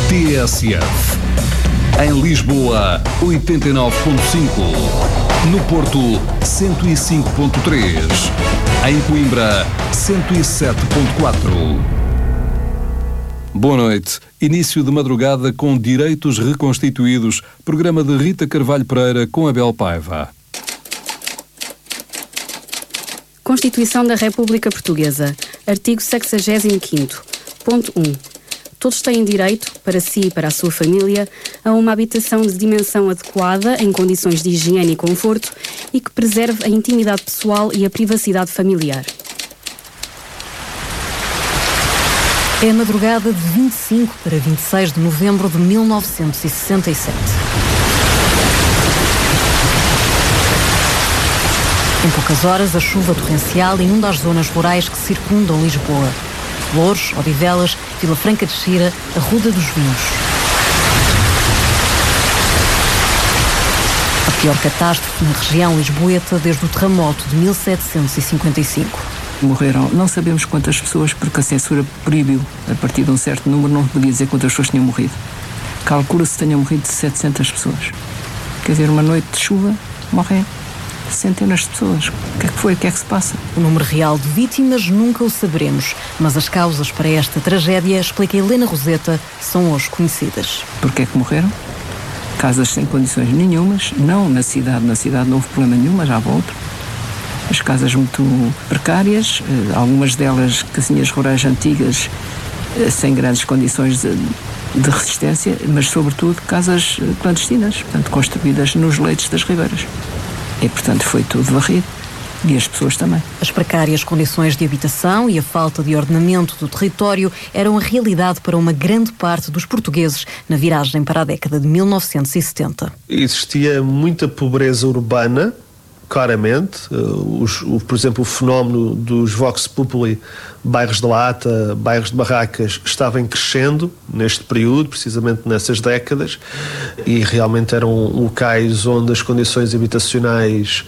TSF. Em Lisboa, 89.5. No Porto, 105.3. Em Coimbra, 107.4. Boa noite. Início de madrugada com Direitos Reconstituídos. Programa de Rita Carvalho Pereira com Abel Paiva. Constituição da República Portuguesa. Artigo 65º. Ponto 1. Todos têm direito, para si e para a sua família, a uma habitação de dimensão adequada, em condições de higiene e conforto, e que preserve a intimidade pessoal e a privacidade familiar. É a madrugada de 25 para 26 de novembro de 1967. Em poucas horas, a chuva torrencial inunda as zonas rurais que circundam Lisboa. Louros, Odivelas, Vila Franca de Xira, a Ruda dos Vinhos. A pior catástrofe na região lisboeta desde o terremoto de 1755. Morreram, não sabemos quantas pessoas, porque a censura proibiu, a partir de um certo número, não podia dizer quantas pessoas tinham morrido. Calcula-se que tenham morrido 700 pessoas. Quer dizer, uma noite de chuva, morrem centenas de pessoas. O que é que foi? O que é que se passa? O número real de vítimas nunca o saberemos, mas as causas para esta tragédia, explica Helena Roseta, são hoje conhecidas. Porquê é que morreram? Casas sem condições nenhumas, não na cidade não houve problema nenhum, mas à volta. As casas muito precárias, algumas delas casinhas rurais antigas, sem grandes condições de resistência, mas sobretudo casas clandestinas, portanto construídas nos leitos das ribeiras. E, portanto, foi tudo varrido. E as pessoas também. As precárias condições de habitação e a falta de ordenamento do território eram a realidade para uma grande parte dos portugueses na viragem para a década de 1970. Existia muita pobreza urbana, claramente. Por exemplo, o fenómeno dos Vox Populi, bairros de lata, bairros de barracas, estava em crescendo neste período, precisamente nessas décadas, e realmente eram locais onde as condições habitacionais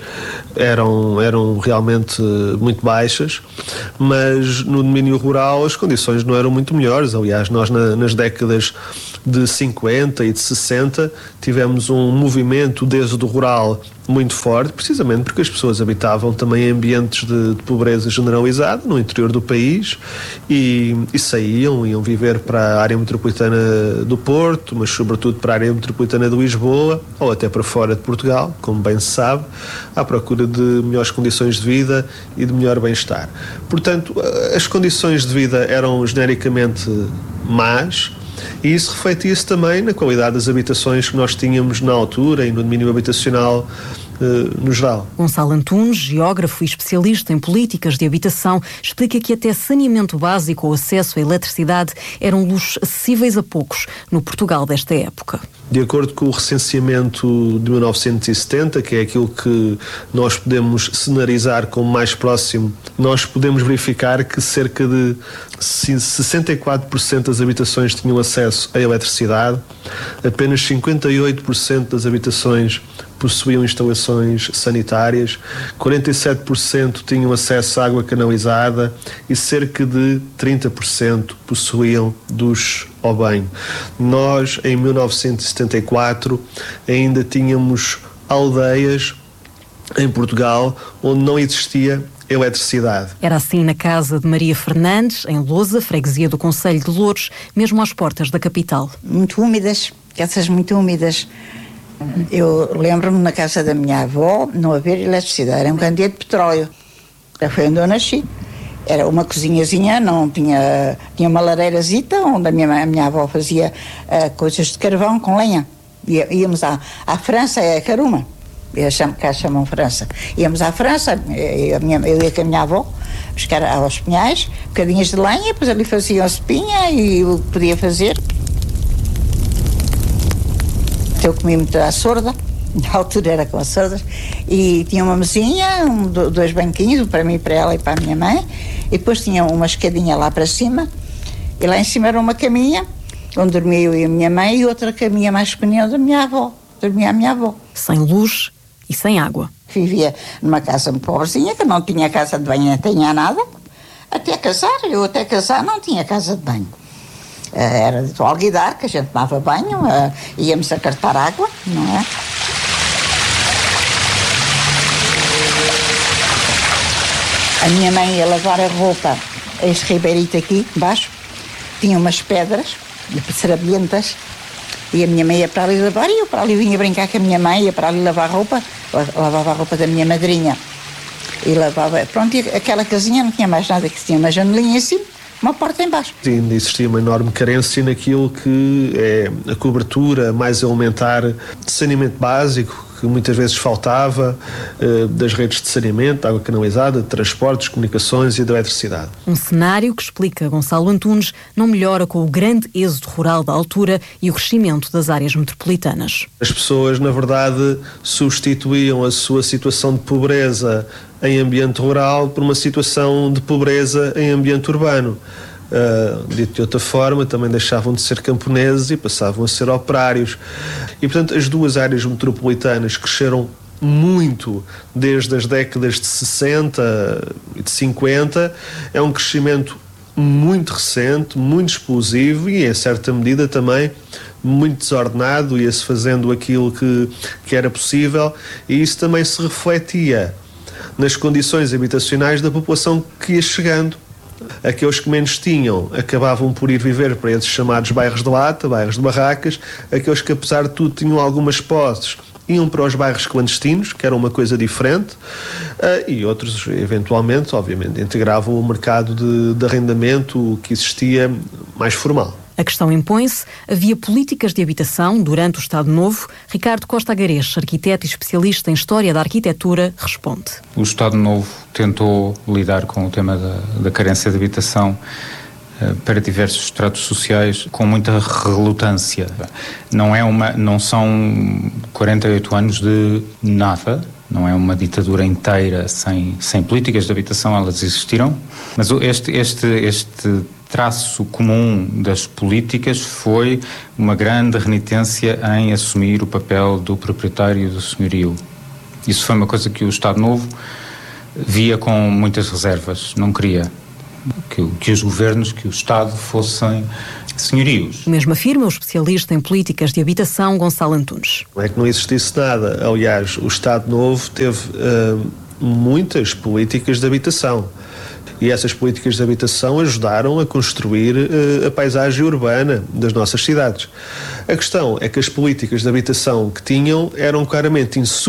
eram realmente muito baixas, mas no domínio rural as condições não eram muito melhores. Aliás, nós nas décadas de 50 e de 60 tivemos um movimento desde o rural muito forte, precisamente porque as pessoas habitavam também em ambientes de pobreza generalizada no interior do país e iam viver para a área metropolitana do Porto, mas sobretudo para a área metropolitana de Lisboa ou até para fora de Portugal, como bem se sabe, à procura de melhores condições de vida e de melhor bem-estar. Portanto, as condições de vida eram genericamente más, e isso refletia-se também na qualidade das habitações que nós tínhamos na altura e no domínio habitacional no geral. Gonçalo Antunes, geógrafo e especialista em políticas de habitação, explica que até saneamento básico ou acesso à eletricidade eram luxos acessíveis a poucos no Portugal desta época. De acordo com o recenseamento de 1970, que é aquilo que nós podemos cenarizar como mais próximo, nós podemos verificar que cerca de 64% das habitações tinham acesso à eletricidade, apenas 58% das habitações possuíam instalações sanitárias, 47% tinham acesso à água canalizada e cerca de 30% possuíam duche ao banho. Nós, em 1974, ainda tínhamos aldeias em Portugal onde não existia eletricidade. Era assim na casa de Maria Fernandes, em Lousa, freguesia do concelho de Louros, mesmo às portas da capital. Muito úmidas, casas muito úmidas. Eu lembro-me na casa da minha avó não haver eletricidade, era um candeeiro de petróleo. Foi onde eu nasci. Era uma cozinhazinha, não tinha uma lareirazita onde a minha avó fazia coisas de carvão com lenha. Íamos à França, a Caruma, cá chamam França. Íamos à França, eu ia com a minha avó buscar aos pinhais, bocadinhas de lenha, depois ali faziam a sopinha e o que podia fazer. Eu comi muito à sorda, na altura era com as sordas, e tinha uma mesinha, dois banquinhos, para mim, para ela e para a minha mãe, e depois tinha uma escadinha lá para cima, e lá em cima era uma caminha, onde dormia eu e a minha mãe, e outra caminha mais pequenina onde dormia a minha avó. Sem luz e sem água. Vivia numa casa muito pobrezinha, que não tinha casa de banho, nem tinha nada, até casar não tinha casa de banho. Era de alguidar, que a gente tomava banho, íamos a cartar água, não é? A minha mãe ia lavar a roupa, este ribeirito aqui, embaixo, tinha umas pedras, sarabientas, e a minha mãe ia para ali lavar, e eu para ali vinha brincar com a minha mãe, ia para ali lavar roupa, lavava a roupa da minha madrinha, e lavava, pronto, e aquela casinha não tinha mais nada, que tinha uma janelinha assim, uma porta em baixo. Ainda existia uma enorme carência naquilo que é a cobertura mais elementar de saneamento básico, que muitas vezes faltava, das redes de saneamento, água canalizada, de transportes, comunicações e de eletricidade. Um cenário que, explica Gonçalo Antunes, não melhora com o grande êxodo rural da altura e o crescimento das áreas metropolitanas. As pessoas, na verdade, substituíam a sua situação de pobreza em ambiente rural por uma situação de pobreza em ambiente urbano. Dito de outra forma, também deixavam de ser camponeses e passavam a ser operários. E, portanto, as duas áreas metropolitanas cresceram muito desde as décadas de 60 e de 50. É um crescimento muito recente, muito explosivo e, em certa medida, também muito desordenado, ia-se fazendo aquilo que era possível, e isso também se refletia nas condições habitacionais da população que ia chegando. Aqueles que menos tinham acabavam por ir viver para esses chamados bairros de lata, bairros de barracas. Aqueles que, apesar de tudo, tinham algumas posses, iam para os bairros clandestinos, que era uma coisa diferente, e outros, eventualmente, obviamente, integravam o mercado de arrendamento que existia mais formal. A questão impõe-se. Havia políticas de habitação durante o Estado Novo? Ricardo Costa Agarês, arquiteto e especialista em História da Arquitetura, responde. O Estado Novo tentou lidar com o tema da carência de habitação para diversos estratos sociais com muita relutância. Não são 48 anos de nada, não é uma ditadura inteira sem políticas de habitação, elas existiram, mas este traço comum das políticas foi uma grande renitência em assumir o papel do proprietário do senhorio. Isso foi uma coisa que o Estado Novo via com muitas reservas, não queria que os governos, que o Estado fossem senhorios. O mesmo afirma o especialista em políticas de habitação, Gonçalo Antunes. Não é que não existisse nada. Aliás, o Estado Novo teve muitas políticas de habitação. E essas políticas de habitação ajudaram a construir a paisagem urbana das nossas cidades. A questão é que as políticas de habitação que tinham eram claramente insuficientes